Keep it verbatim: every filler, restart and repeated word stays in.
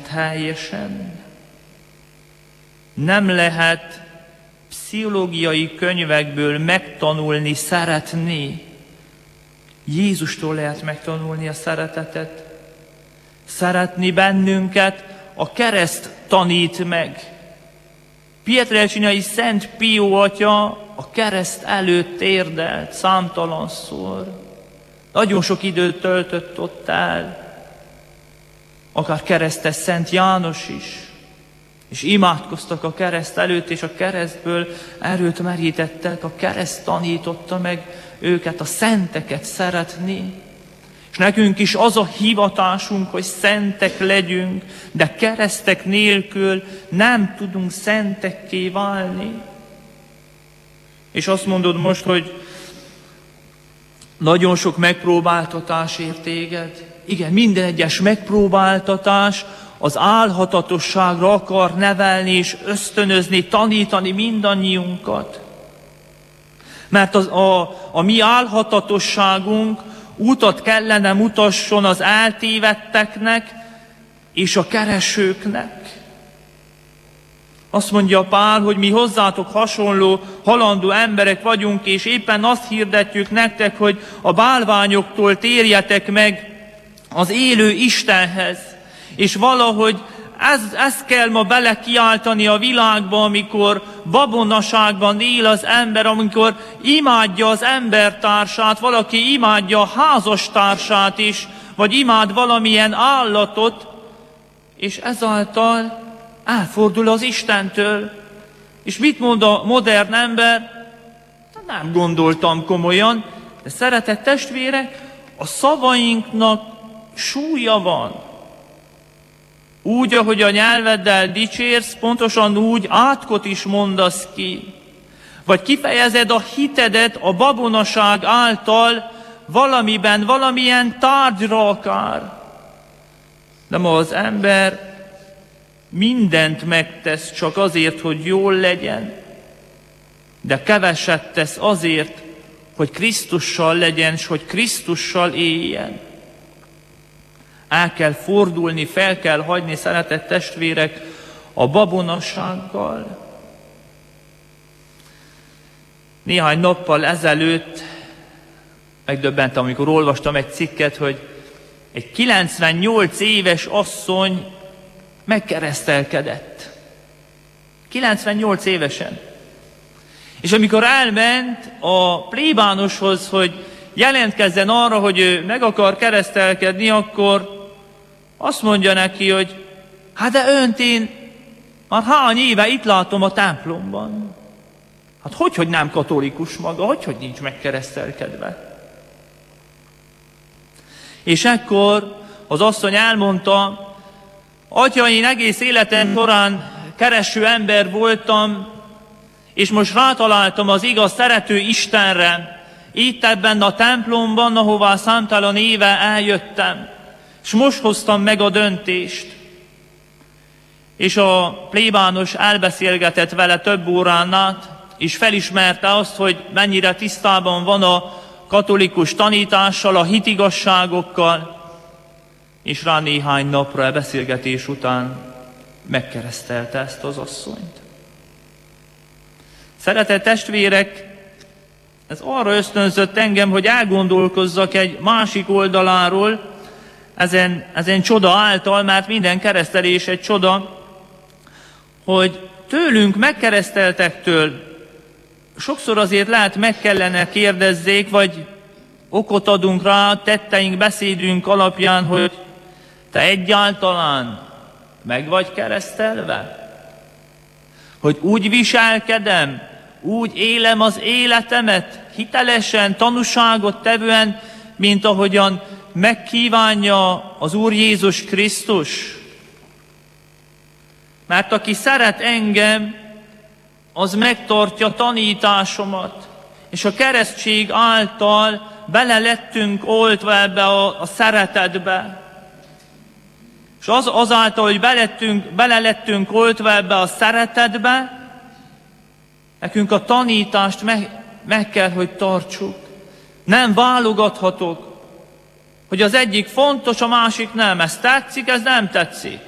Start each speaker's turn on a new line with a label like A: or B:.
A: helyesen. Nem lehet pszichológiai könyvekből megtanulni, szeretni. Jézustól lehet megtanulni a szeretetet. Szeretni bennünket a kereszt tanít meg. Pietrelcinai Szent Pió atya a kereszt előtt térdelt számtalanszor. Nagyon sok időt töltött ott el, akár keresztes Szent János is, és imádkoztak a kereszt előtt, és a keresztből erőt merítettek, a kereszt tanította meg őket, a szenteket szeretni. És nekünk is az a hivatásunk, hogy szentek legyünk, de keresztek nélkül nem tudunk szentekké válni. És azt mondod most, hogy nagyon sok megpróbáltatás ér téged. Igen, minden egyes megpróbáltatás az álhatatosságra akar nevelni és ösztönözni, tanítani mindannyiunkat. Mert az, a, a mi álhatatosságunk útat kellene mutasson az eltévedteknek és a keresőknek. Azt mondja Pál, hogy mi hozzátok hasonló, halandó emberek vagyunk, és éppen azt hirdetjük nektek, hogy a bálványoktól térjetek meg az élő Istenhez. És valahogy ez, ezt kell ma belekiáltani a világba, amikor babonaságban él az ember, amikor imádja az embertársát, valaki imádja a házastársát is, vagy imád valamilyen állatot, és ezáltal elfordul az Istentől. És mit mond a modern ember? Nem gondoltam komolyan, de szeretett testvérek, a szavainknak súlya van. Úgy, ahogy a nyelveddel dicsérsz, pontosan úgy átkot is mondasz ki. Vagy kifejezed a hitedet a babonaság által valamiben, valamilyen tárgyra akár. De ma az ember mindent megtesz csak azért, hogy jól legyen, de keveset tesz azért, hogy Krisztussal legyen, és hogy Krisztussal éljen. El kell fordulni, fel kell hagyni, szeretett testvérek, a babonassággal. Néhány nappal ezelőtt megdöbbentem, amikor olvastam egy cikket, hogy egy kilencvennyolc éves asszony megkeresztelkedett. kilencvennyolc évesen. És amikor elment a plébánoshoz, hogy jelentkezzen arra, hogy ő meg akar keresztelkedni, akkor azt mondja neki, hogy hát de önt én már hány éve itt látom a templomban. Hát hogy, hogy nem katolikus maga, hogy, hogy nincs megkeresztelkedve. És ekkor az asszony elmondta, atya, én egész életem során kereső ember voltam, és most rátaláltam az igaz, szerető Istenre, itt ebben a templomban, ahová számtalan éve eljöttem, és most hoztam meg a döntést. És a plébános elbeszélgetett vele több órán át, és felismerte azt, hogy mennyire tisztában van a katolikus tanítással, a hitigasságokkal, és rá néhány napra a beszélgetés után megkeresztelte ezt az asszonyt. Szeretett testvérek, ez arra ösztönzött engem, hogy elgondolkozzak egy másik oldaláról, ezen, ezen csoda által, mert minden keresztelés egy csoda, hogy tőlünk megkereszteltektől sokszor azért lehet meg kellene kérdezzék, vagy okot adunk rá tetteink, beszédünk alapján, hogy te egyáltalán meg vagy keresztelve? Hogy úgy viselkedem, úgy élem az életemet, hitelesen, tanúságot tevően, mint ahogyan megkívánja az Úr Jézus Krisztus. Mert aki szeret engem, az megtartja tanításomat, és a keresztség által bele lettünk oltva ebbe a, a szeretetbe. És az, azáltal, hogy belettünk, bele lettünk oltva ebbe a szeretetbe, nekünk a tanítást meg, meg kell, hogy tartsuk. Nem válogathatok, hogy az egyik fontos, a másik nem. Ez tetszik, ez nem tetszik.